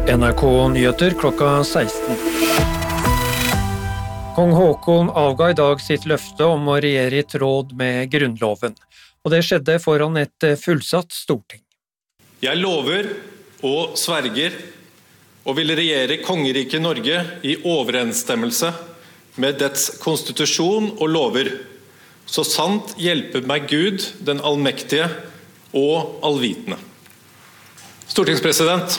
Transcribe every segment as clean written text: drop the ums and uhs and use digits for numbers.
NRK Nyheter klokka 16. Kong Haakon avga I dag sitt løfte om å regjere I tråd med grunnloven, og det skjedde foran et fullsatt storting. Jeg lover og sverger og vil regjere kongeriket Norge I overensstemmelse med dets konstitusjon og lover, så sant hjelper meg Gud, den allmektige og allvitende. Stortingspresident,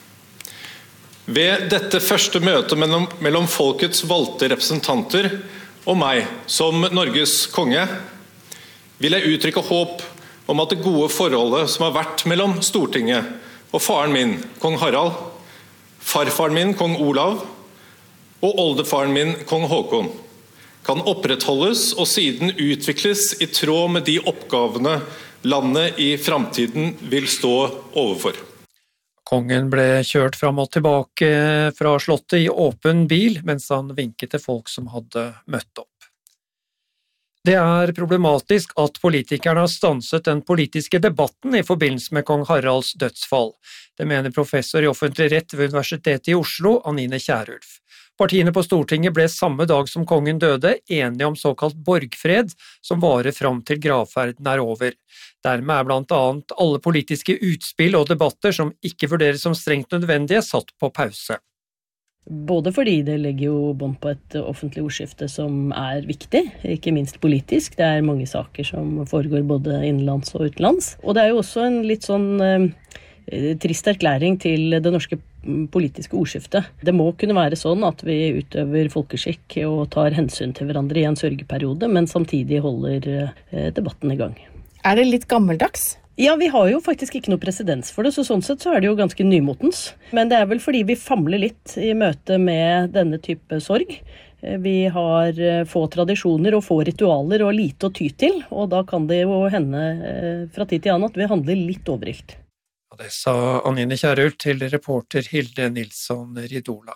ved dette første møtet mellom folkets valgte representanter og meg som Norges konge, vil jeg uttrykke håp om at det gode forholdet som har vært mellom Stortinget og faren min, kong Harald, farfaren min, kong Olav, og oldefaren min, kong Haakon, kan opprettholdes og siden utvikles I tråd med de oppgavene landet I fremtiden vil stå overfor. Kongen ble kjørt fram og tilbake fra slottet I åpen bil, mens han vinket til folk som hadde møtt opp. Det problematisk at politikerne har stanset den politiske debatten I forbindelse med kong Haralds dødsfall. Det mener professor I offentlig rett ved Universitetet I Oslo, Anine Kjærulf. Partiene på Stortinget ble samme dag som kongen døde enige om såkalt borgfred, som varer fram til gravferden over. Dermed blant annet alle politiske utspill og debatter som ikke vurderes som strengt nødvendige, satt på pause. Både fordi det legger jo bånd på et offentlig ordskifte som viktig, ikke minst politisk. Det mange saker som foregår både innenlands og utenlands. Og det jo også en litt sånn trist erklæring til det norske politiske ordskiftet. Det må kunne være sånn at vi utøver folkeskikk og tar hensyn til hverandre I en sørgeperiode, men samtidig holder debatten I gang. Det litt gammeldags? Ja, vi har jo faktisk ikke noe presedens for det, så sånn sett så det jo ganske nymotens. Men det vel fordi vi famler litt I møte med denne type sorg. Vi har få tradisjoner og få ritualer og lite å ty til, og da kan det jo hende fra tid til annen at vi handler litt overilt. Det sa Anine Kjærulf til reporter Hilde Nilsson Ridola.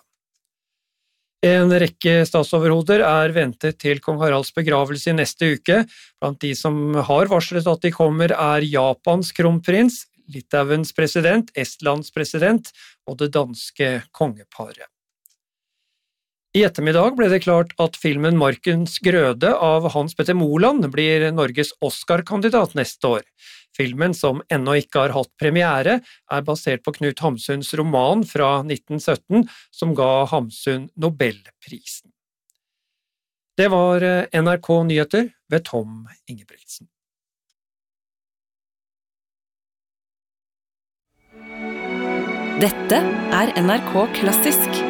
En rekke statsoverhoder ventet til kong Haralds begravelse I neste uke. Blant de som har varslet at de kommer Japans kronprins, Litauens president, Estlands president og det danske kongeparet. I ettermiddag ble det klart at filmen Markens Grøde av Hans Petter Moland blir Norges Oscar-kandidat neste år. Filmen, som ennå ikke har hatt premiere, basert på Knut Hamsuns roman fra 1917, som ga Hamsun Nobelprisen. Det var NRK Nyheter ved Tom Ingebrigtsen. Dette NRK Klassisk.